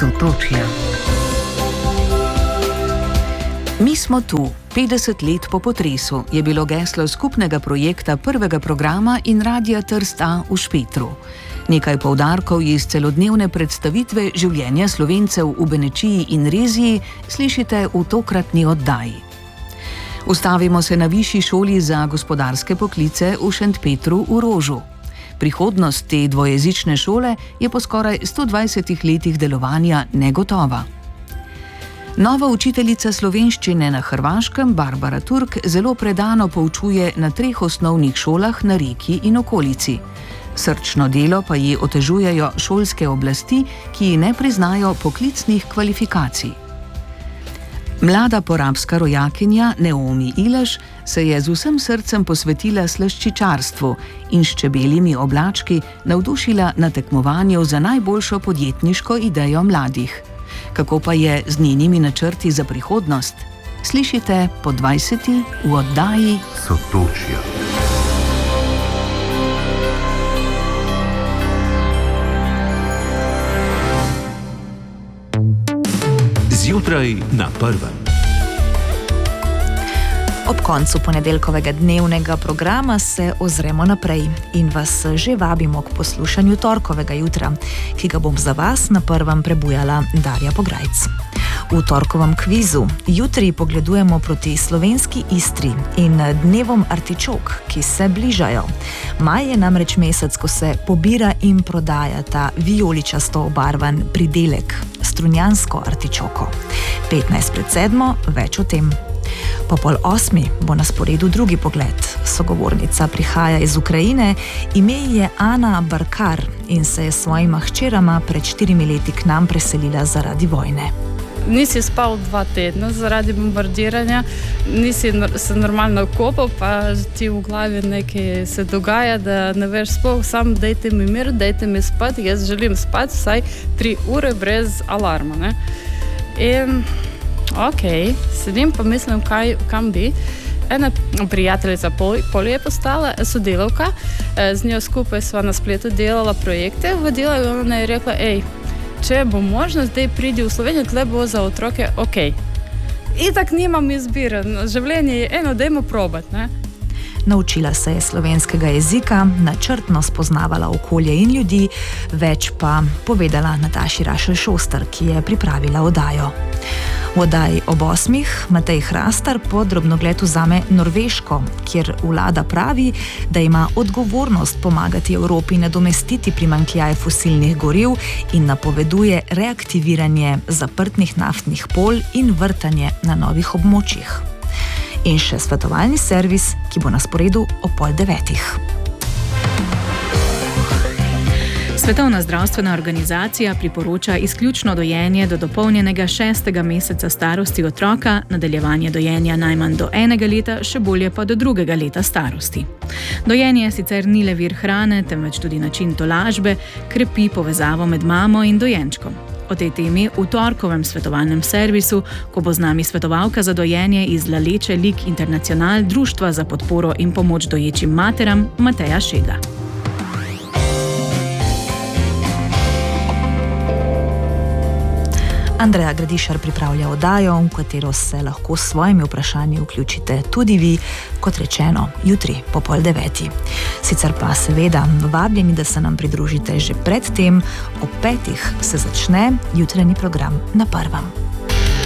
Sotočja. Mi smo tu. 50 let po potresu je bilo geslo skupnega projekta prvega programa in Radia Trst A v Špetru. Nekaj poudarkov iz celodnevne predstavitve življenja Slovencev v Benečiji in Reziji slišite v tokratni oddaji. Ustavimo se na Višji šoli za gospodarske poklice v Šentpetru v Rožu. Prihodnost te dvojezične šole je po skoraj 120 letih delovanja negotova. Nova učiteljica slovenščine na Hrvaškem, Barbara Turk, zelo predano poučuje na 3 osnovnih šolah na Reki in okolici. Srčno delo pa ji otežujejo šolske oblasti, ki ji ne priznajo poklicnih kvalifikacij. Mlada porabska rojakinja Naomi Ileš se je z vsem srcem posvetila slaščičarstvu in s čebeljimi oblački navdušila na tekmovanju za najboljšo podjetniško idejo mladih. Kako pa je z njenimi načrti za prihodnost? Slišite po 20. v oddaji Sotočja. Zjutraj na prvem. Ob koncu ponedeljkovega dnevnega programa se ozremo naprej in vas že vabimo k poslušanju torkovega jutra, ki ga bom za vas na prvem prebujala Darja Pograjc. V torkovem kvizu jutri pogledujemo proti slovenski Istri in dnevom artičok, ki se bližajo. Maj je namreč mesec, ko se pobira in prodaja ta vijoličasto obarvan pridelek, strunjansko artičoko. 6:15, več o tem. Po 7:30 bo na sporedu drugi pogled. Sogovornica prihaja iz Ukrajine, ime je Ana Barkar in se je s svojima hčerama pred 4 leti k nam preselila zaradi vojne. Nisi spal 2 tedna zaradi bombardiranja, nisi se normalno kopal, pa ti v glavi nekaj se dogaja, da ne veš sploh, sam dajte mi mir, dajte mi spati, jaz želim spati vsaj 3 ure brez alarma. Ne? In ok, sedim pa mislim, kam bi. Ena prijateljica Polja je postala sodelavka, z njo skupaj sva na spletu delala projekte, vodila in ona je rekla, če bo možno, zdaj pridi v Slovenijo, tle bo za otroke ok. Itak nimam izbire, življenje je eno, dajmo probat, ne? Naučila se je slovenskega jezika, načrtno spoznavala okolje in ljudi, več pa povedala Nataši Rašelj-Šoster, ki je pripravila oddajo. V oddaji ob 8 Matej Hrastar po drobnogled vzame Norveško, kjer vlada pravi, da ima odgovornost pomagati Evropi nadomestiti primanjkljaj fosilnih goriv in napoveduje reaktiviranje zaprtih naftnih polj in vrtanje na novih območjih. In še svetovalni servis, ki bo na sporedu ob 8:30. Svetovna zdravstvena organizacija priporoča izključno dojenje do dopolnjenega 6. meseca starosti otroka, nadaljevanje dojenja najmanj do 1 leta, še bolje pa do 2. leta starosti. Dojenje sicer ni le vir hrane, temveč tudi način tolažbe, krepi povezavo med mamo in dojenčkom. O tej temi v torkovem svetovalnem servisu, ko bo z nami svetovalka za dojenje iz Laleče Lik International Društva za podporo in pomoč doječim materam Mateja Šega. Andreja Gradišar pripravlja oddajo, v katero se lahko s svojimi vprašanji vključite tudi vi, kot rečeno, jutri po 8:30. Sicer pa seveda vabljeni, da se nam pridružite že pred tem, ob 5:00 se začne jutranji program na prvem.